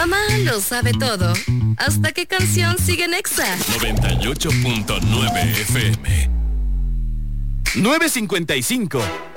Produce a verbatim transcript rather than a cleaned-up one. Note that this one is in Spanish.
Mamá lo sabe todo. ¿Hasta qué canción sigue en Exa? noventa y ocho punto nueve F M. nueve cincuenta y cinco.